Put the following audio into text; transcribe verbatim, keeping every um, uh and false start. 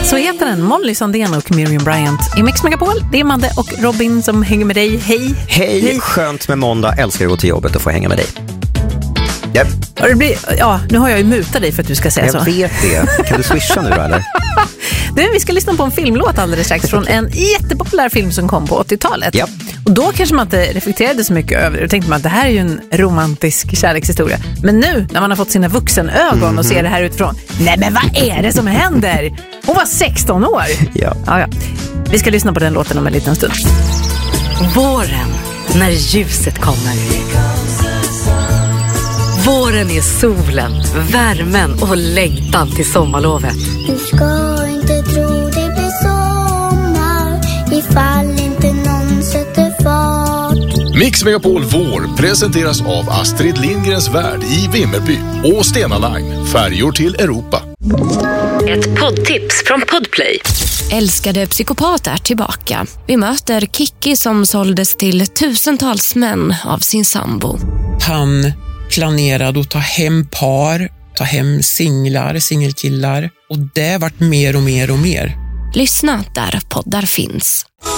Så heter den, Molly Sandén och Miriam Bryant i Mix Megapol. Det är Madde och Robin som hänger med dig. Hej! Hej, Hej. Skönt med måndag. Älskar att gå till jobbet och få hänga med dig. Yep. Och det blir, ja, nu har jag ju mutat dig för att du ska säga jag så. Jag vet det. Kan du swisha nu då, eller? Nu, vi ska lyssna på en filmlåt alldeles strax från en jättepopulär film som kom på åttiotalet. Yep. Och då kanske man inte reflekterade så mycket över det. Och tänkte man att det här är ju en romantisk kärlekshistoria. Men nu, när man har fått sina vuxenögon mm-hmm. och ser det här utifrån. Nej, men vad är det som händer? Hon var sexton år. Ja. Ja, ja. Vi ska lyssna på den låten om en liten stund. Våren, när ljuset kommer. Våren är solen, värmen och längtan till sommarlovet. Du ska inte tro det blir sommar ifall inte någon sätter fart. Mix Megapol Vår presenteras av Astrid Lindgrens Värld i Vimmerby och Stena Line, färjor till Europa. Ett poddtips från Podplay. Älskade psykopat är tillbaka. Vi möter Kiki som såldes till tusentals män av sin sambo. Han planerade att ta hem par, ta hem singlar, singelkillar. Och det vart mer och mer och mer. Lyssna där poddar finns.